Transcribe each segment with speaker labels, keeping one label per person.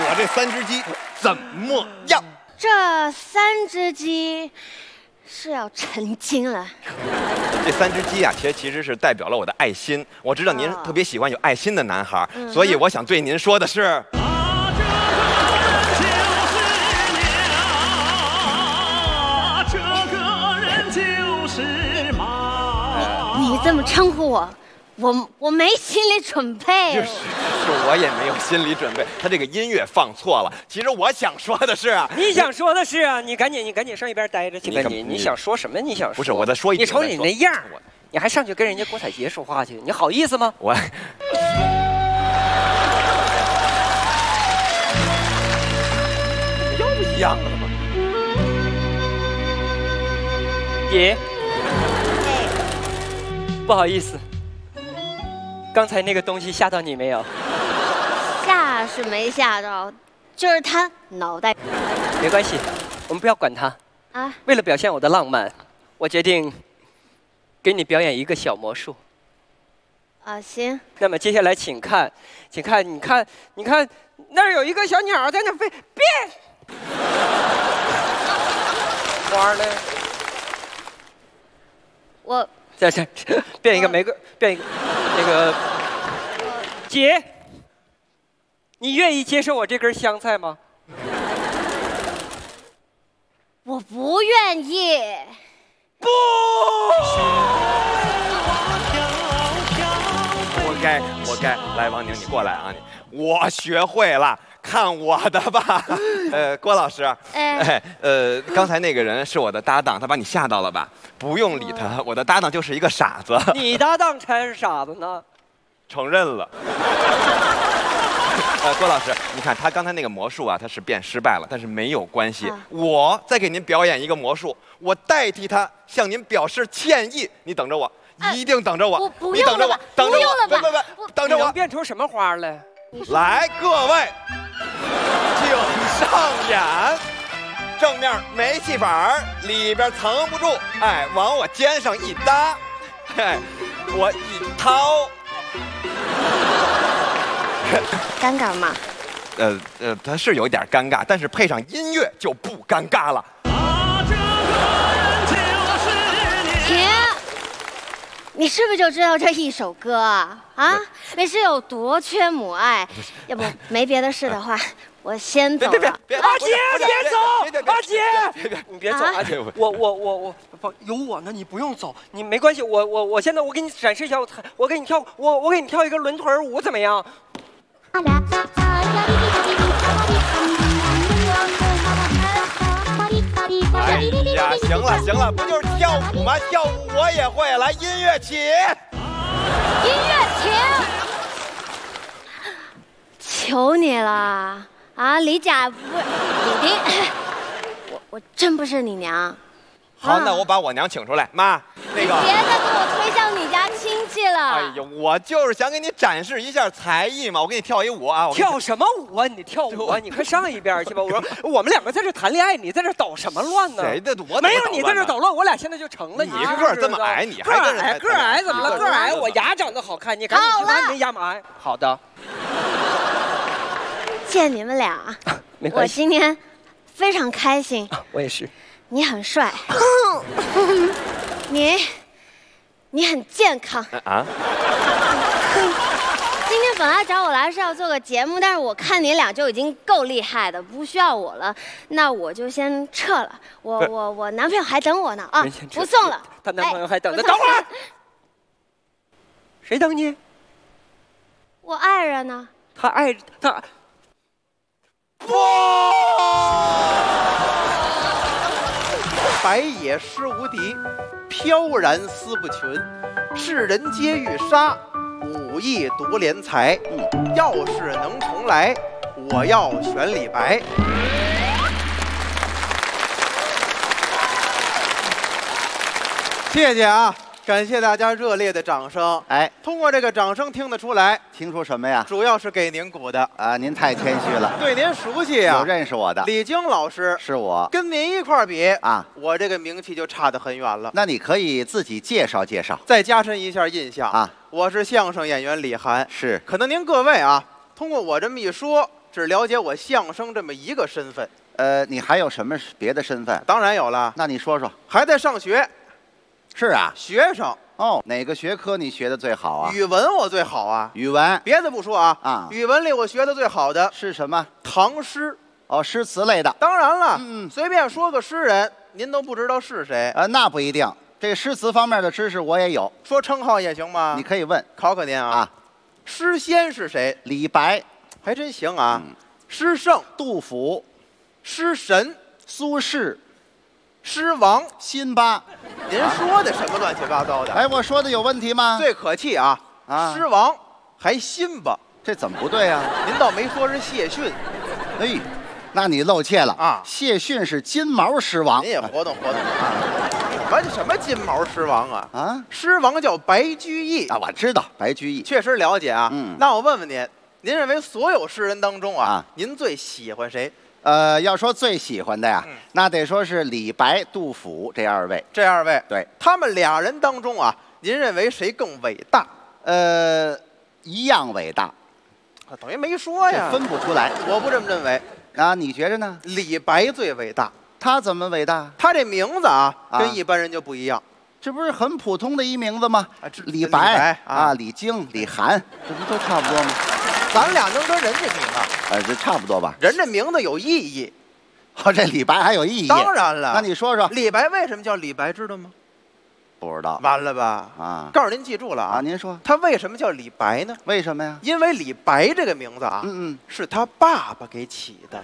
Speaker 1: 我这3只鸡怎么样？
Speaker 2: 这3只鸡是要成精了。
Speaker 1: 这3只鸡啊，其实是代表了我的爱心。我知道您特别喜欢有爱心的男孩，所以我想对您说的是。
Speaker 2: 你这么称呼我，我没心理准备。
Speaker 1: 是我也没有心理准备。他这个音乐放错了。其实我想说的是啊，
Speaker 3: 你想说的是啊，你赶紧上一边待着去吧。你想说什么？你想说？
Speaker 1: 不是我在说一句。
Speaker 3: 你瞅你那样，你还上去跟人家郭采洁说话去，你好意思吗？
Speaker 1: 我。又一样了吗？
Speaker 3: 姐。 不好意思，刚才那个东西吓到你没有？
Speaker 2: 吓是没吓到，就是他脑袋。
Speaker 3: 没关系，我们不要管他。啊！为了表现我的浪漫，我决定给你表演一个小魔术。
Speaker 2: 啊，行。
Speaker 3: 那么接下来请看，你看那儿有一个小鸟在那飞，变。花呢？
Speaker 2: 我。
Speaker 3: 这变一个玫瑰，变一个那个姐，你愿意接受我这根香菜吗？
Speaker 2: 我不愿意。
Speaker 3: 不。
Speaker 1: 活该！来，王宁，你过来啊！我学会了。 看我的吧，郭老师，刚才那个人是我的搭档，他把你吓到了吧？不用理他，我的搭档就是一个傻子。
Speaker 3: 你搭档才是傻子呢，
Speaker 1: 承认了。郭老师，你看他刚才那个魔术啊，他是变失败了，但是没有关系，我再给您表演一个魔术，我代替他向您表示歉意，你等着我，一定等着我，
Speaker 2: 你等着我，等着我，
Speaker 1: 不，等着我，
Speaker 3: 能变出什么花来？
Speaker 1: 来，各位。 请上演，正面煤气板里边藏不住，哎，往我肩上一搭，哎，我一掏，
Speaker 2: 尴尬吗？
Speaker 1: 它是有点尴尬，但是配上音乐就不尴尬了。
Speaker 2: 停！你是不是就知道这一首歌啊？啊，你是有多缺母爱？要不没别的事的话。 我先走了。
Speaker 1: 别，
Speaker 3: 阿姐别走，阿姐，你别走，阿姐，我有我呢，你不用走，你没关系，我现在我给你展示一下，我给你跳，我给你跳一个轮腿舞，怎么样？
Speaker 1: 哎呀，行了，不就是跳舞吗？跳舞我也会，来，音乐起，
Speaker 2: 音乐停，求你了。 啊，李甲不是李丁，我真不是你娘。
Speaker 1: 好，那我把我娘请出来，妈，那个
Speaker 2: 别再给我推向你家亲戚了。
Speaker 1: 哎呦，我就是想给你展示一下才艺嘛，我给你跳一舞啊。
Speaker 3: 跳什么舞啊？你跳舞啊？你快上一边去吧。我说我们两个在这谈恋爱，你在这捣什么乱呢？
Speaker 1: 谁的？我
Speaker 3: 没有你在这捣乱，我俩现在就成了。
Speaker 1: 你个这么矮，你还
Speaker 3: 个矮怎么了？个矮，我牙长得好看，你赶紧去把你的牙埋。好的。
Speaker 2: 见你们俩，我今天非常开心。
Speaker 3: 我也是。
Speaker 2: 你很帅，你很健康啊。今天本来找我来是要做个节目，但是我看你俩就已经够厉害的，不需要我了，那我就先撤了。我男朋友还等我呢啊，不送了。
Speaker 3: 他男朋友还等着，等会儿。谁等你？
Speaker 2: 我爱人呢。
Speaker 3: 他爱他。
Speaker 4: 哇！白也诗无敌，飘然思不群，世人皆欲杀，武艺独怜才。要是能重来，我要选李白。谢谢啊！感谢大家热烈的掌声。
Speaker 5: 哎，
Speaker 4: 通过这个掌声听得出来，
Speaker 5: 听出什么呀？
Speaker 4: 主要是给您鼓的
Speaker 5: 啊！您太谦虚了。
Speaker 4: 对您熟悉呀，
Speaker 5: 有认识我的
Speaker 4: 李菁老师
Speaker 5: 是我，
Speaker 4: 跟您一块儿比
Speaker 5: 啊，
Speaker 4: 我这个名气就差得很远了。
Speaker 5: 那你可以自己介绍介绍，
Speaker 4: 再加深一下印象
Speaker 5: 啊。
Speaker 4: 我是相声演员李涵，
Speaker 5: 是。
Speaker 4: 可能您各位啊，通过我这么一说， 只了解我相声这么一个身份。
Speaker 5: 你还有什么别的身份？
Speaker 4: 当然有了，
Speaker 5: 那你说说。
Speaker 4: 还在上学。
Speaker 5: 是啊，
Speaker 4: 学生。
Speaker 5: 哦，哪个学科你学的最好啊？
Speaker 4: 语文我最好啊。
Speaker 5: 语文。
Speaker 4: 别的不说啊，语文里我学的最好的
Speaker 5: 是什么？
Speaker 4: 唐诗。
Speaker 5: 哦，诗词类的。
Speaker 4: 当然了，随便说个诗人，您都不知道是谁。
Speaker 5: 那不一定，这诗词方面的知识我也有。
Speaker 4: 说称号也行吗？
Speaker 5: 你可以问，
Speaker 4: 考考您啊。诗仙是谁？
Speaker 5: 李白。
Speaker 4: 还真行啊。诗圣
Speaker 5: 杜甫。
Speaker 4: 诗神
Speaker 5: 苏轼。
Speaker 4: 诗王
Speaker 5: 辛巴。
Speaker 4: 您说的什么乱七八糟的？
Speaker 5: 哎，我说的有问题吗？
Speaker 4: 最可气啊！诗王还辛巴，
Speaker 5: 这怎么不对啊？
Speaker 4: 您倒没说是谢逊。
Speaker 5: 哎，那你露怯了
Speaker 4: 啊！
Speaker 5: 谢逊是金毛狮王。
Speaker 4: 您也活动活动啊！什么金毛狮王啊？
Speaker 5: 啊，
Speaker 4: 狮王叫白居易
Speaker 5: 啊，我知道白居易，
Speaker 4: 确实了解啊。那我问问您，您认为所有诗人当中啊，您最喜欢谁？
Speaker 5: 要说最喜欢的呀，那得说是李白、杜甫这二位。
Speaker 4: 这二位，
Speaker 5: 对，
Speaker 4: 他们俩人当中啊，您认为谁更伟大？
Speaker 5: 一样伟大。
Speaker 4: 等于没说呀，
Speaker 5: 分不出来。
Speaker 4: 我不这么认为
Speaker 5: 啊，你觉着呢？
Speaker 4: 李白最伟大。
Speaker 5: 他怎么伟大？
Speaker 4: 他这名字啊，跟一般人就不一样。
Speaker 5: 这不是很普通的一名字吗？李白啊，李菁、李涵，这不都差不多吗？
Speaker 4: 咱俩能跟人家比吗？
Speaker 5: 这差不多吧。
Speaker 4: 人这名字有意义。
Speaker 5: 这李白还有意义？
Speaker 4: 当然了。
Speaker 5: 那你说说，
Speaker 4: 李白为什么叫李白，知道吗？
Speaker 5: 不知道。
Speaker 4: 完了吧？啊！告诉您记住了啊！
Speaker 5: 您说，
Speaker 4: 他为什么叫李白呢？
Speaker 5: 为什么呀？
Speaker 4: 因为李白这个名字啊，是他爸爸给起的。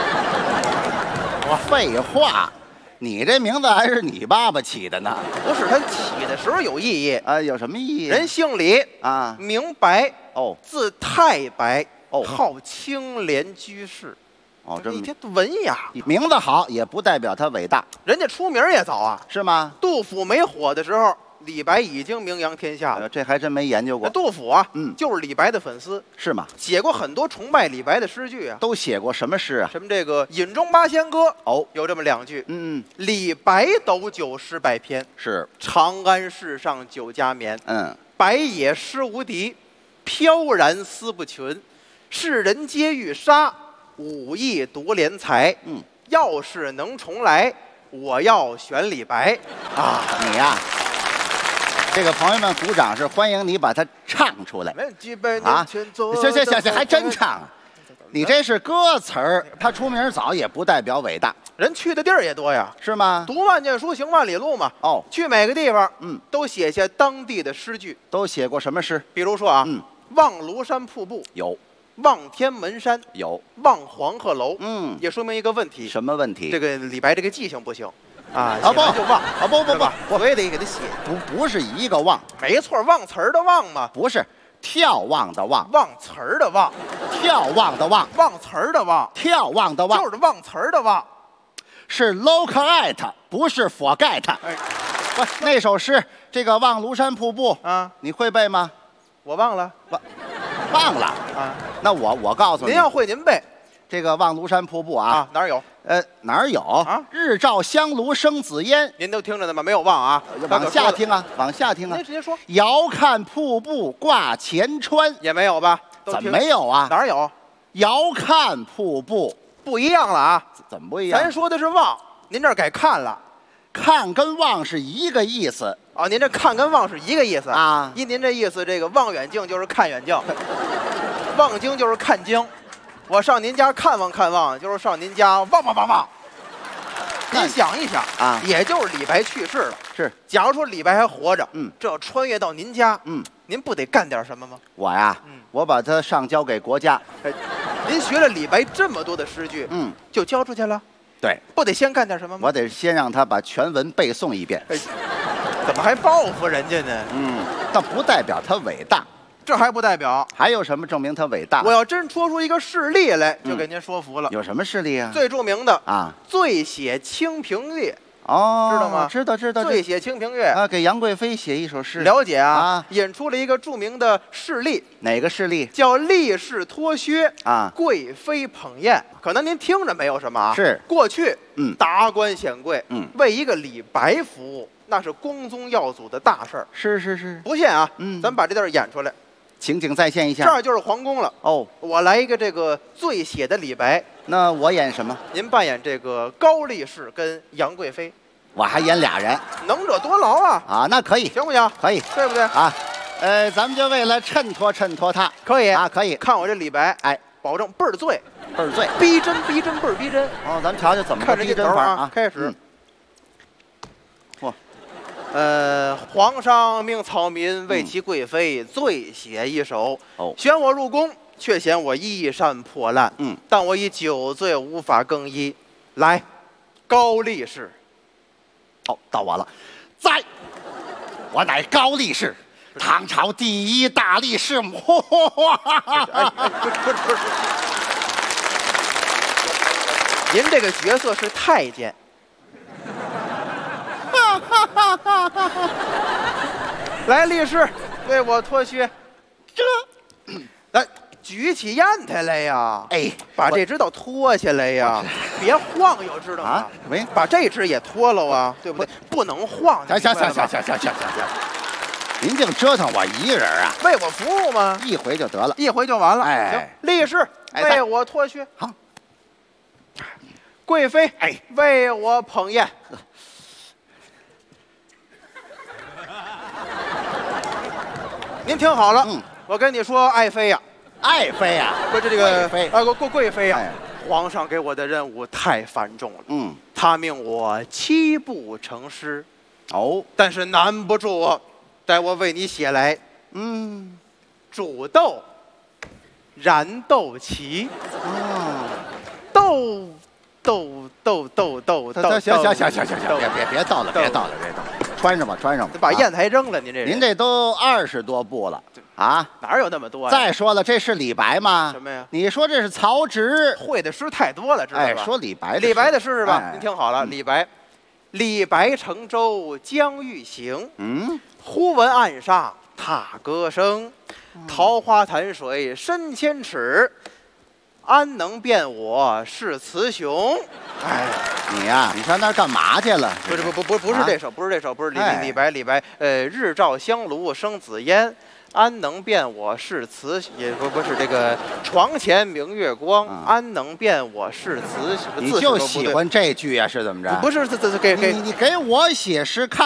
Speaker 5: 废话。你这名字还是你爸爸起的呢？
Speaker 4: 不是，他起的时候有意义
Speaker 5: 啊，有什么意义？
Speaker 4: 人姓李
Speaker 5: 啊，
Speaker 4: 名白，字太白，号清廉居士。这一天文雅，
Speaker 5: 名字好也不代表他伟大。
Speaker 4: 人家出名也早啊，
Speaker 5: 是吗？
Speaker 4: 杜甫没火的时候，李白已经名扬天下了。
Speaker 5: 这还真没研究过。
Speaker 4: 杜甫啊，就是李白的粉丝，
Speaker 5: 是吗？
Speaker 4: 写过很多崇拜李白的诗句啊。
Speaker 5: 都写过什么诗啊？
Speaker 4: 什么这个《饮中八仙歌》有这么2句。李白斗酒诗百篇，
Speaker 5: 是
Speaker 4: 长安市上酒家眠。白也诗无敌，飘然思不群。世人皆欲杀，武艺独怜才。要是能重来，我要选李白啊！
Speaker 5: 你呀。这个朋友们鼓掌是欢迎你把它唱出来啊！行，还真唱。你这是歌词儿，他出名早也不代表伟大。
Speaker 4: 人去的地儿也多呀，
Speaker 5: 是吗？
Speaker 4: 读万卷书，行万里路嘛。去每个地方，都写下当地的诗句。
Speaker 5: 都写过什么诗？
Speaker 4: 比如说啊，望庐山瀑布
Speaker 5: 有，
Speaker 4: 望天门山
Speaker 5: 有，
Speaker 4: 望黄鹤楼也说明一个问题。
Speaker 5: 什么问题？
Speaker 4: 这个李白这个记性不行。
Speaker 5: 不
Speaker 4: 就忘
Speaker 5: 不，
Speaker 4: 我也得给他写。
Speaker 5: 不是一个忘，
Speaker 4: 没错，忘词儿的忘嘛。
Speaker 5: 不是，眺望的望，
Speaker 4: 忘词儿的忘，
Speaker 5: 眺望的望，
Speaker 4: 忘词儿的忘，
Speaker 5: 眺望的望，
Speaker 4: 就是忘词儿的忘，
Speaker 5: 是 look at， 不是 forget。不，那首诗，这个望庐山瀑布啊，你会背吗？
Speaker 4: 我忘了，
Speaker 5: 忘了啊。那我告诉你，
Speaker 4: 您要会您背。
Speaker 5: 这个望庐山瀑布啊，
Speaker 4: 哪儿有？
Speaker 5: 哪儿有啊？日照香炉生紫烟，
Speaker 4: 您都听着呢吗？没有忘啊，
Speaker 5: 往下听啊，往下听啊。
Speaker 4: 您直接说。
Speaker 5: 遥看瀑布挂前川，
Speaker 4: 也没有吧？
Speaker 5: 怎么没有啊？
Speaker 4: 哪儿有？
Speaker 5: 遥看瀑布
Speaker 4: 不一样了啊？
Speaker 5: 怎么不一样？
Speaker 4: 咱说的是望，您这儿改看了。
Speaker 5: 看跟望是一个意思
Speaker 4: 啊？您这看跟望是一个意思
Speaker 5: 啊？
Speaker 4: 依您这意思，这个望远镜就是看远镜，望京就是看京。我上您家看望看望，就是上您家望。您想一想啊，也就是李白去世了。
Speaker 5: 是，
Speaker 4: 假如说李白还活着，这要穿越到您家，您不得干点什么吗？
Speaker 5: 我呀，我把它上交给国家。
Speaker 4: 您学了李白这么多的诗句，就交出去了。
Speaker 5: 对，
Speaker 4: 不得先干点什么吗？
Speaker 5: 我得先让他把全文背诵一遍。
Speaker 4: 怎么还报复人家呢？
Speaker 5: 但不代表他伟大。
Speaker 4: 这还不代表，
Speaker 5: 还有什么证明他伟大？
Speaker 4: 我要真说出一个事例来，就给您说服了。
Speaker 5: 有什么事例啊？
Speaker 4: 最著名的
Speaker 5: 啊，
Speaker 4: 醉写清平乐。
Speaker 5: 哦，
Speaker 4: 知道吗？
Speaker 5: 知道。
Speaker 4: 醉写清平乐
Speaker 5: 啊，给杨贵妃写一首诗。
Speaker 4: 了解啊，引出了一个著名的事例。
Speaker 5: 哪个事例？
Speaker 4: 叫力士脱靴
Speaker 5: 啊，
Speaker 4: 贵妃捧宴。可能您听着没有什么啊。
Speaker 5: 是
Speaker 4: 过去，达官显贵，为一个李白服务，那是光宗耀祖的大事儿。
Speaker 5: 是，
Speaker 4: 不信啊，咱把这段演出来。
Speaker 5: 情景再现一下。
Speaker 4: 这儿就是皇宫了。
Speaker 5: 哦，
Speaker 4: 我来一个这个醉写的李白。
Speaker 5: 那我演什么？
Speaker 4: 您扮演这个高力士跟杨贵妃。
Speaker 5: 我还演俩人，
Speaker 4: 能者多劳啊！
Speaker 5: 啊，那可以，
Speaker 4: 行不行？
Speaker 5: 可以，
Speaker 4: 对不对？
Speaker 5: 啊，咱们就为了衬托他，
Speaker 4: 可以
Speaker 5: 啊，可以。
Speaker 4: 看我这李白，哎，保证倍儿醉，
Speaker 5: 倍儿醉，
Speaker 4: 逼真逼真倍儿逼真。
Speaker 5: 哦，咱们瞧瞧怎么个逼真法啊！
Speaker 4: 开始。皇上命草民为其贵妃醉写一首。哦，选我入宫，却嫌我衣衫破烂。但我已酒醉，无法更衣。来，高力士。
Speaker 5: 哦，到我了。在，我乃高力士，唐朝第一大力士。
Speaker 4: 不是，您这个角色是太监。来，力士，为我脱靴。来，举起砚台来呀！哎，把这只都脱下来呀！别晃悠，知道吗？
Speaker 5: 没，
Speaker 4: 把这只也脱了啊，对不对？不能晃。
Speaker 5: 行，您净折腾我一人啊！
Speaker 4: 为我服务吗？
Speaker 5: 一回就得了，
Speaker 4: 一回就完了。
Speaker 5: 哎，
Speaker 4: 行，力士，为我脱靴。
Speaker 5: 好。
Speaker 4: 贵妃，哎，为我捧宴。您听好了，我跟你说，爱妃呀，
Speaker 5: 爱妃呀，
Speaker 4: 不是这个
Speaker 5: 妃
Speaker 4: 贵妃呀，皇上给我的任务太繁重了，他命我7步成诗，哦，但是难不住我，待我为你写来，煮豆，燃豆萁，
Speaker 5: 行，别倒了，穿上吧。
Speaker 4: 把砚台扔了，
Speaker 5: 您这都20多部了啊？
Speaker 4: 哪有那么多呀？
Speaker 5: 再说了，这是李白吗？
Speaker 4: 什么呀？
Speaker 5: 你说这是曹植，
Speaker 4: 会的诗太多了，知道吧？
Speaker 5: 哎，说李白
Speaker 4: 的诗是吧？您听好了，李白乘舟将欲行，忽闻岸上踏歌声，桃花潭水深千尺，安能辨我是雌雄？哎，
Speaker 5: 你呀，你上那儿干嘛去了？
Speaker 4: 不是这首，不是李白，日照香炉生紫烟，安能辨我是雌？也不是这个床前明月光，安能辨我是雌？
Speaker 5: 你就喜欢这句呀？是怎么着？
Speaker 4: 不是，给
Speaker 5: 你给我写诗看。